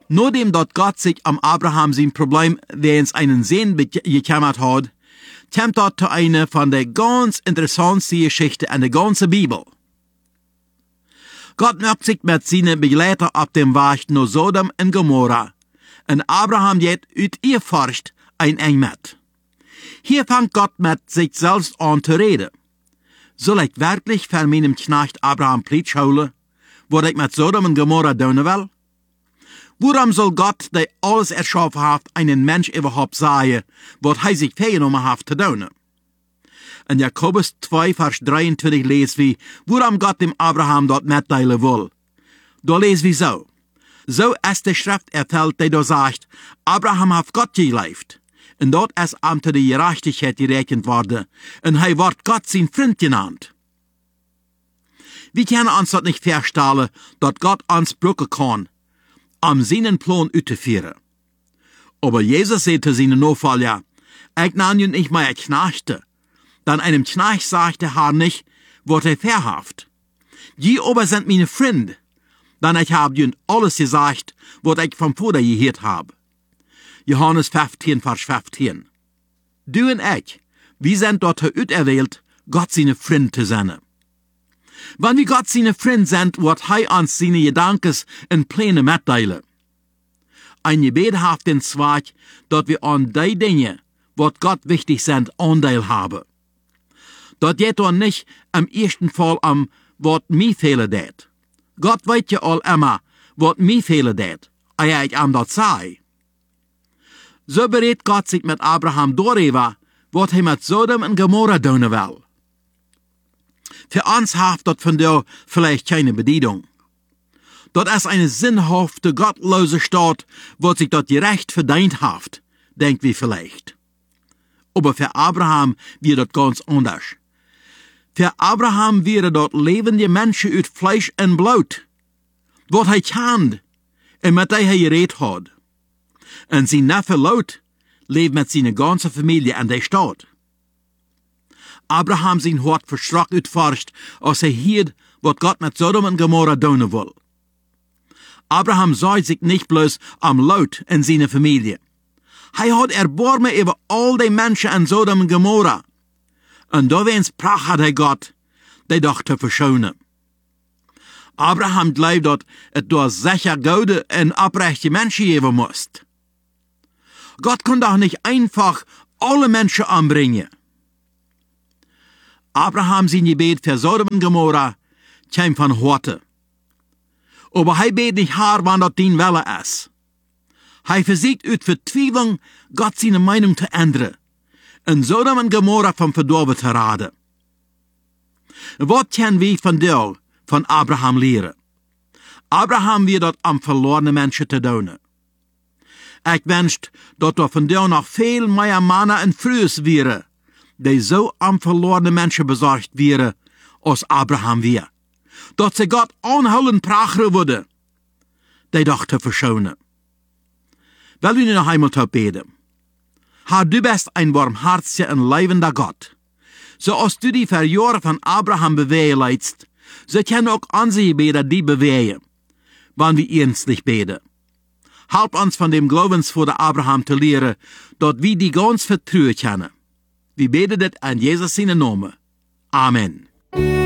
Nachdem dort Gott sich am Abraham sein Problem während einen Sehn gekümmert hat, kommt dort zu einer von der ganz interessantesten Geschichten in der ganzen Bibel. Gott macht sich mit seinen Begleitern auf dem Weg nach Sodom und Gomorra, und Abraham geht ut ihr forscht ein eng mit. Hier fängt Gott mit sich selbst an zu reden. Soll ich wirklich für meinem Knecht Abraham Plicht holen, was ich mit Sodom und Gomorra tun will? Warum soll Gott, der alles erschaffen hat, einen Mensch überhaupt sagen, was er sich vorgenommen hat zu tun? In Jakobus 2, Vers 23 lesen wir, warum Gott dem Abraham dort mitteilen will. Da lesen wir so. So ist die Schrift erfüllt, die da sagt, Abraham hat Gott gelebt. Und dort ist ihm zu der Gerechtigkeit gerechnet worden. Und er wird Gott sein Freund genannt. Wir können uns dort nicht vorstellen, dass Gott uns brauchen kann, um seinen Plan auszuführen. Aber Jesus sagt zu seinen Nachfolger, ich nenne ihn nicht mehr Knechte. Dann einem Knecht sagt der Herr nicht, was er verhaft. Die aber sind meine Freunde. Dann ich habe ihnen alles gesagt, was ich vom Vater gehört habe. Johannes 15, Vers 15. Du und ich, wir sind dort auserwählt, Gott seine Freunde zu sein. Wenn wir Gott seine Freunde sind, wird er uns seine Gedanken und Pläne mitteilen. Ein Gebet hat den Zweck, dass wir an die Dinge, was Gott wichtig sind, Anteil haben. Das geht doch nicht im ersten Fall was mir fehlen det. Gott weiß ja all immer, was mir fehlen det, als ich das sei. So berät Gott sich mit Abraham darüber, was er mit Sodom und Gomorra tun will. Für uns hat das von dir vielleicht keine Bedeutung. Das ist eine sinnhafte, gottlose Stadt, was sich dort gerecht verdient hat, denkt wir vielleicht. Aber für Abraham wird das ganz anders. Für Abraham wäre dort lebende Menschen aus Fleisch und Blut, was er kennt und mit dem er geredet hat. Und sein Neffe Lot lebt mit seiner ganzen Familie in der Stadt. Abraham sein Hort verschrock utforscht, als er hielt, was Gott mit Sodom und Gomorra tun will. Abraham sorgt sich nicht bloß Lot und seine Familie. Er hat Erbarmen über all die Menschen in Sodom und Gomorra. Und da wens Pracht hat er Gott, die doch zu verschonen. Abraham glaubt, dass es sicher gute und abrechte Menschen geben muss. Gott kann doch nicht einfach alle Menschen anbringen. Abraham sein Gebet für Sodom und Gomorra kam von Horte. Aber er bet nicht haar, wann das dein Wille ist. Er versucht aus Verzweiflung, Gott seine Meinung zu ändern und Sodom und Gomorra vom Verdorben zu raten. Was können wir von dir, von Abraham lehren? Abraham wird dort am verlorenen Menschen zu tun. Ich wünschte, dass da von dir noch viel mehr Männer und Frühes wäre, die so am verlorenen Menschen besorgt wäre, als Abraham wir. Dass sie Gott anholen prachen würde, die doch zu verschonen. Will wir noch einmal zu beten? Herr, du bist ein barmherziger und leibender Gott. So als du die Verjahre von Abraham bewegen leidst, so können auch unsere Gebete die bewegen, wenn wir ernstlich beten. Help uns von dem glaubensvollen Abraham zu lehren, dass wir die ganz vertrauen können. Wir beten das in Jesus seinen Namen. Amen.